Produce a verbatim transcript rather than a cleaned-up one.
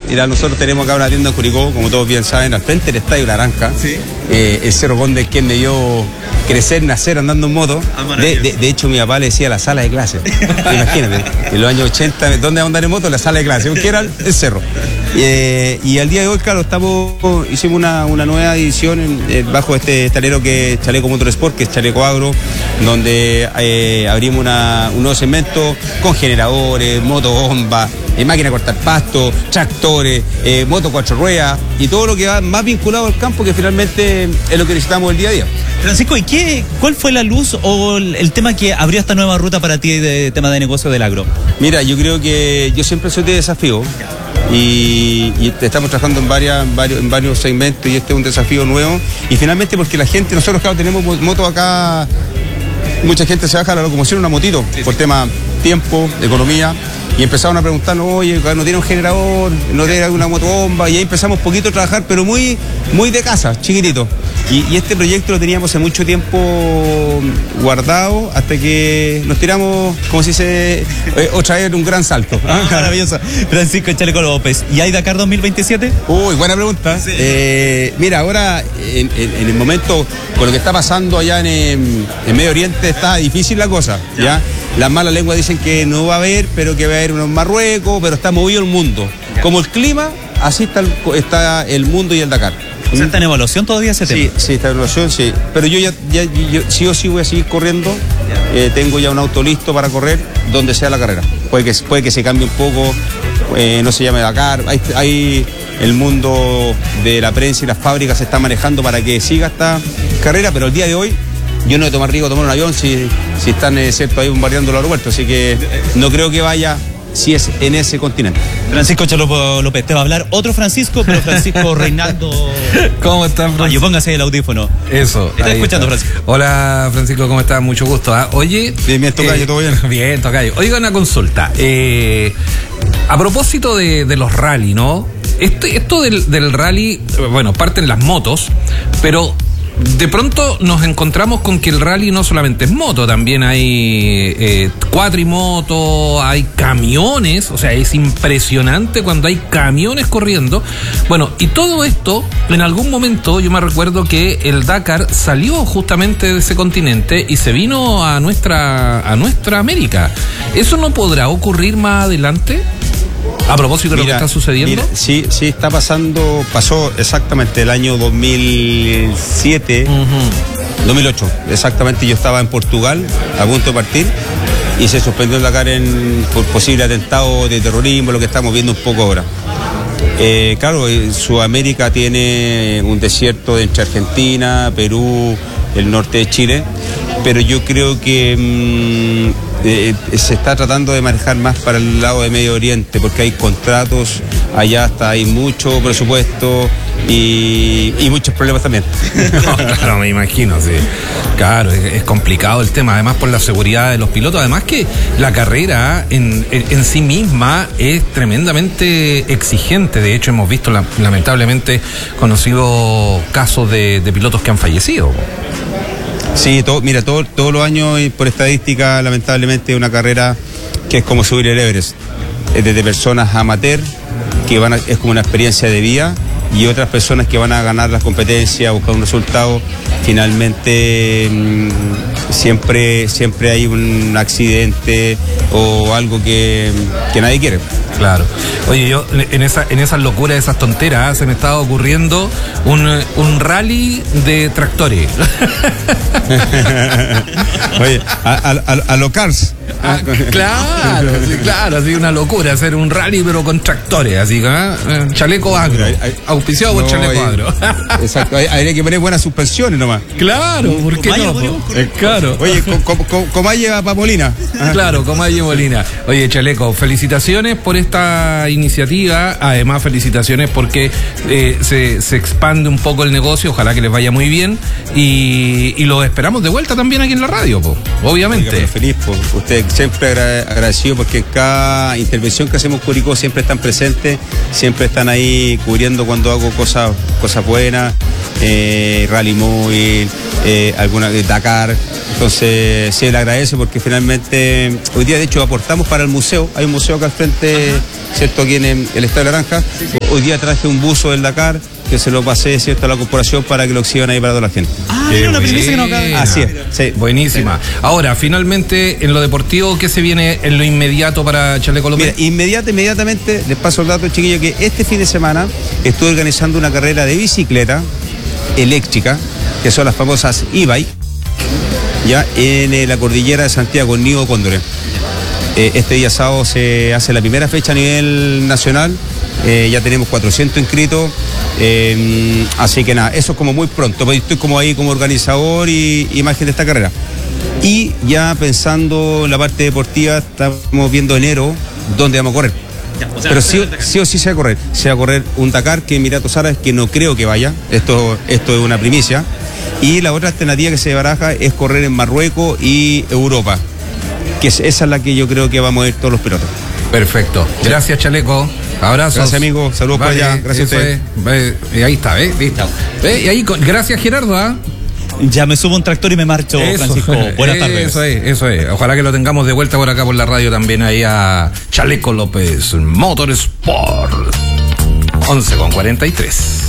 Mira, nosotros tenemos acá una tienda en Curicó, como todos bien saben, al frente del Estadio Naranja. Sí. Eh, el Cerro Conde es quien me dio crecer, nacer andando en moto. Ah, de, de, de hecho, mi papá le decía la sala de clase. Imagínate, en los años ochenta, ¿dónde andar en moto? La sala de clase, que era el cerro. Eh, y al día de hoy, claro, estamos, hicimos una, una nueva edición en, eh, bajo este estalero que es Chaleco Motorsport, que es Chaleco Agro, donde eh, abrimos una, un nuevo segmento con generadores, motobomba, eh, máquina de cortar pasto, tractores, eh, moto cuatro ruedas y todo lo que va más vinculado al campo, que finalmente es lo que necesitamos el día a día. Francisco, ¿y qué, cuál fue la luz o el tema que abrió esta nueva ruta para ti de tema de negocio del agro? Mira, yo creo que yo siempre soy de desafío. Y, y estamos trabajando en, varias, en, varios, en varios segmentos y este es un desafío nuevo y finalmente porque la gente, nosotros claro tenemos motos acá, mucha gente se baja a la locomoción en una motito sí, por sí. tema tiempo, economía y empezaron a preguntarnos, oye, no tiene un generador, no tiene una motobomba y ahí empezamos poquito a trabajar pero muy, muy de casa, chiquitito y, y este proyecto lo teníamos hace mucho tiempo guardado hasta que nos tiramos, como se dice, eh, otra vez un gran salto. Ah, maravilloso. Francisco Chaleco López, ¿y hay Dakar dos mil veintisiete? Uy, buena pregunta. Sí. Eh, mira, ahora en, en, en el momento con lo que está pasando allá en, en Medio Oriente está difícil la cosa, ¿ya? ¿ya? Las malas lenguas dicen que no va a haber, pero que va a haber unos Marruecos, pero está movido el mundo. Ya. Como el clima, así está el, está el mundo y el Dakar. O sea, ¿está en evaluación todavía ese tema? Sí, sí, está en evaluación, sí. Pero yo ya, ya yo, sí o sí voy a seguir corriendo. Eh, tengo ya un auto listo para correr donde sea la carrera. Puede que, puede que se cambie un poco, eh, no se llame Dakar. Hay, hay el mundo de la prensa y las fábricas se está manejando para que siga esta carrera, pero el día de hoy yo no he tomado riesgo de tomar un avión si, si están, eh, cierto, ahí bombardeando el aeropuerto. Así que no creo que vaya si es en ese continente. Francisco Chaleco López, te va a hablar otro Francisco, pero Francisco Reinaldo. ¿Cómo estás, Francisco? Oye, póngase el audífono. Eso. ¿Estás escuchando, está. Francisco? Hola, Francisco, ¿cómo estás? Mucho gusto. ¿eh? Oye. Bien, bien, tocayo, eh, todo bien. Bien, tocayo. Oiga, una consulta. Eh, a propósito de, de los rally, ¿no? Esto, esto del, del rally, bueno, parten las motos, pero de pronto nos encontramos con que el rally no solamente es moto, también hay eh, cuatrimoto, hay camiones, o sea, es impresionante cuando hay camiones corriendo. Bueno, y todo esto, en algún momento yo me recuerdo que el Dakar salió justamente de ese continente y se vino a nuestra, a nuestra América. ¿Eso no podrá ocurrir más adelante? A propósito de mira, lo que está sucediendo. Mira, sí, sí está pasando, pasó exactamente el año dos mil siete, uh-huh. dos mil ocho, exactamente. Yo estaba en Portugal a punto de partir y se suspendió el Dakar en, por posible atentado de terrorismo, lo que estamos viendo un poco ahora. Eh, claro, Sudamérica tiene un desierto entre Argentina, Perú, el norte de Chile, pero yo creo que mmm, eh, se está tratando de manejar más para el lado de Medio Oriente, porque hay contratos, allá hasta hay mucho presupuesto y, y muchos problemas también. No, claro, me imagino, sí. Claro, es, es complicado el tema, además por la seguridad de los pilotos, además que la carrera en, en, en sí misma es tremendamente exigente. De hecho, hemos visto la, lamentablemente conocidos casos de, de pilotos que han fallecido. Sí, todo, mira, todo, todos los años, y por estadística, lamentablemente, una carrera que es como subir el Everest. Es desde personas amateur, que van a, es como una experiencia de vida, y otras personas que van a ganar las competencias, buscar un resultado. Finalmente, mmm, siempre, siempre hay un accidente o algo que, que nadie quiere. Claro. Oye, yo en esa en esas locuras, esas tonteras, se me estaba ocurriendo un, un rally de tractores. Oye, a, a, a, a los cars. Ah, claro, sí, claro, así una locura, hacer un rally pero con tractores, así, ¿eh? Chaleco Agro, auspiciado por no, Chaleco Agro. Exacto, habría que poner buenas suspensiones nomás. Claro, ¿por qué no? Eh, claro. Oye, Comalle va para Molina. Claro, Comalle Molina. Oye, Chaleco, felicitaciones por esta iniciativa, además felicitaciones porque eh, se, se expande un poco el negocio, ojalá que les vaya muy bien y, y lo esperamos de vuelta también aquí en la radio, po, obviamente. Oiga, feliz, po. Usted siempre agradecido porque en cada intervención que hacemos Curicó siempre están presentes, siempre están ahí cubriendo cuando hago cosas cosas buenas, eh, rally móvil, eh, alguna de Dakar. Entonces sí, le agradezco porque finalmente hoy día de hecho aportamos para el museo. Hay un museo acá al frente, ¿cierto? Aquí en el Estadio Naranja. hoy día traje un buzo del Dakar que se lo pasé, ¿cierto?, a la corporación para que lo exhiban ahí para toda la gente. Ah, mira, una primicia que nos acaba de... Así es, sí. Buenísima. Ahora, finalmente, en lo deportivo, ¿qué se viene en lo inmediato para Chaleco López? Mira, inmediata, inmediatamente, les paso el dato, chiquillo, que este fin de semana estoy organizando una carrera de bicicleta eléctrica, que son las famosas e-bike, ya en eh, la cordillera de Santiago, en Nido Cóndores. Eh, este día sábado se hace la primera fecha a nivel nacional. Eh, ya tenemos cuatrocientos inscritos, eh, así que nada, eso es como muy pronto, pues estoy como ahí como organizador y imagen de esta carrera. Y ya pensando en la parte deportiva, estamos viendo enero dónde vamos a correr. Ya, o sea, pero sí, sí o sí se va a correr, se va a correr un Dakar que en Emiratos Árabes, que no creo que vaya, esto, esto es una primicia, y la otra alternativa que se baraja es correr en Marruecos y Europa, que es, esa es la que yo creo que vamos a ir todos los pilotos. Perfecto, gracias Chaleco. Abrazos. Gracias, amigo. Saludos vale, por allá. Gracias a usted. Y ahí está, ¿eh? Listo. ¿Eh? Y ahí, con... gracias, Gerardo. ¿Ah? Ya me subo un tractor y me marcho, eso, Francisco. Buenas tardes. Eso es, eso es. Ojalá que lo tengamos de vuelta por acá por la radio también ahí a Chaleco López Motorsport. once con cuarenta y tres.